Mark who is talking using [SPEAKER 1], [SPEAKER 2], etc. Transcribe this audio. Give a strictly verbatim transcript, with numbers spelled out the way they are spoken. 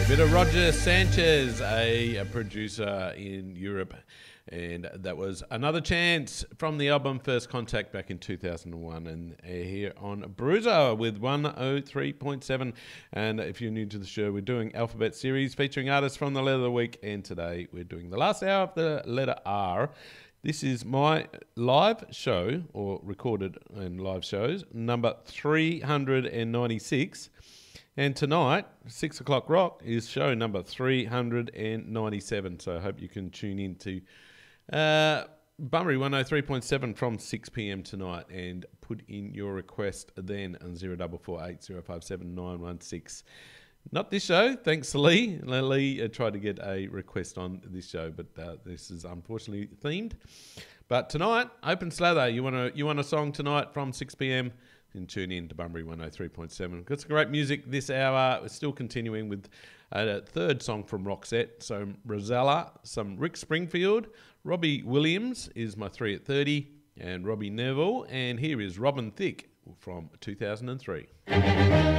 [SPEAKER 1] Bit of Roger Sanchez, a, a producer in Europe, and that was Another Chance from the album First Contact back in two thousand one, and uh, here on Bruiser with one oh three point seven. And if you're new to the show, we're doing Alphabet Series featuring artists from the letter of the week, and today we're doing the last hour of the letter R. This is my live show, or recorded and live shows, number three hundred ninety-six. And tonight, six o'clock rock, is show number three hundred ninety-seven. So I hope you can tune in to uh, Bunbury one oh three point seven from six p.m. tonight and put in your request then on zero four four eight zero five seven nine one six. Not this show, thanks to Lee. Lee uh, tried to get a request on this show, but uh, this is unfortunately themed. But tonight, Open Slather, you want a, you want a song tonight from six p.m., and tune in to Bunbury one oh three point seven. Got some great music this hour. We're still continuing with a third song from Roxette. So Rosella, some Rick Springfield. Robbie Williams is my three at thirty, and Robbie Neville. And here is Robin Thicke from two thousand three.